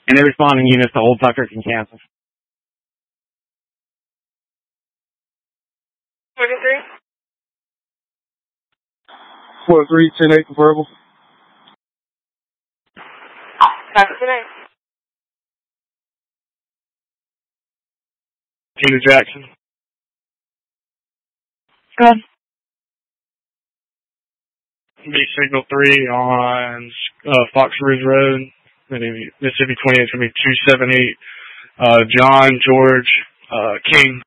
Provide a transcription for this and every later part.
Any responding units to Old Tucker can cancel. 33? 43, 10-8 comparable. That's tonight. Tina Jackson. Go ahead. Be signal 3 on Fox Ridge Road, Mississippi 28. It's going to be 278 John George King.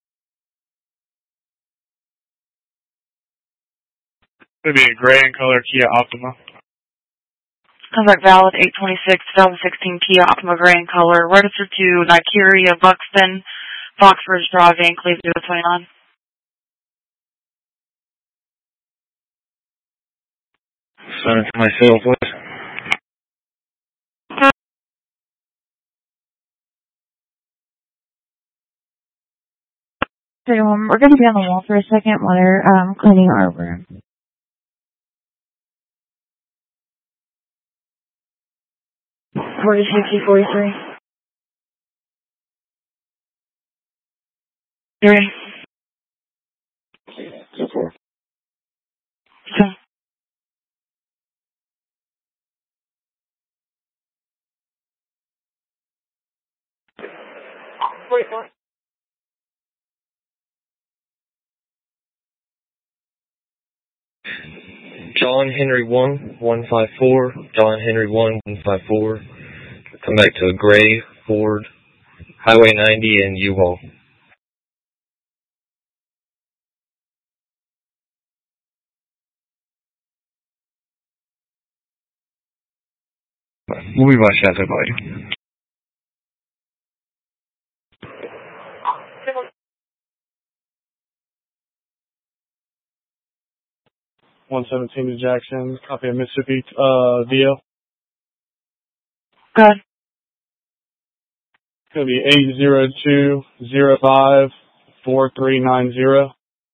It's going to be a gray in color Kia Optima. Contract valid 8/26, 2016 Kia Optima gray in color. Registered to Nigeria, Buxton, Fox Ridge Drive, Van Cleve, 029. Send it to my sales list. We're going to be on the wall for a second while they're cleaning our room. T 43. Three. So far. Okay. Wait, what? John Henry 154, John Henry 154. Come back to a gray Ford, Highway 90 and U-Haul. We'll be by Chateau Bayou. .117 to Jackson. Copy of Mississippi VO. Go ahead. It's going to be 802054390.